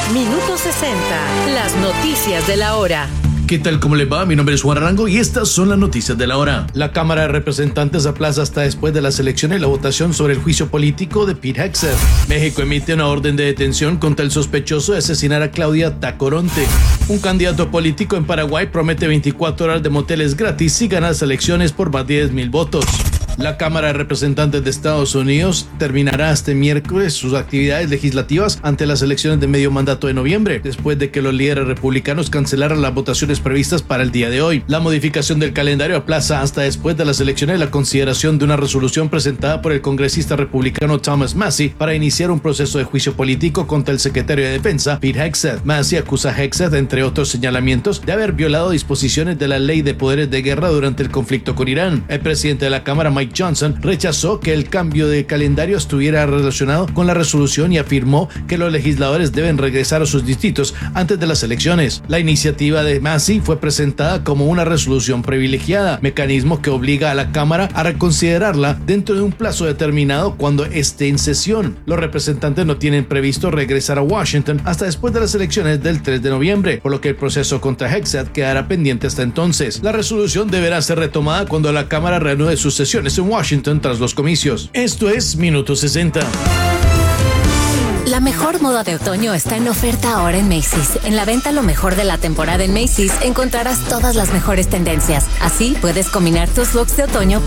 Minuto 60. Las noticias de la hora. ¿Qué tal? ¿Cómo les va? Mi nombre es Juan Arango y estas son las noticias de la hora. La Cámara de Representantes aplaza hasta después de las elecciones la votación sobre el juicio político de Pete Hegseth. México emite una orden de detención contra el sospechoso de asesinar a Claudia Tacoronte. Un candidato político en Paraguay promete 24 horas de moteles gratis si gana las elecciones por más de 10,000 votos. La Cámara de Representantes de Estados Unidos terminará este miércoles sus actividades legislativas ante las elecciones de medio mandato de noviembre, después de que los líderes republicanos cancelaran las votaciones previstas para el día de hoy. La modificación del calendario aplaza hasta después de las elecciones la consideración de una resolución presentada por el congresista republicano Thomas Massie para iniciar un proceso de juicio político contra el secretario de Defensa, Pete Hegseth. Massie acusa a Hegseth, entre otros señalamientos, de haber violado disposiciones de la Ley de Poderes de Guerra durante el conflicto con Irán. El presidente de la Cámara, Mike Johnson, rechazó que el cambio de calendario estuviera relacionado con la resolución y afirmó que los legisladores deben regresar a sus distritos antes de las elecciones. La iniciativa de Massie fue presentada como una resolución privilegiada, mecanismo que obliga a la Cámara a reconsiderarla dentro de un plazo determinado cuando esté en sesión. Los representantes no tienen previsto regresar a Washington hasta después de las elecciones del 3 de noviembre, por lo que el proceso contra Hegseth quedará pendiente hasta entonces. La resolución deberá ser retomada cuando la Cámara reanude sus sesiones en Washington tras los comicios. Esto es Minuto 60. La mejor moda de otoño está en oferta ahora en Macy's. En la venta lo mejor de la temporada en Macy's encontrarás todas las mejores tendencias. Así puedes combinar tus looks de otoño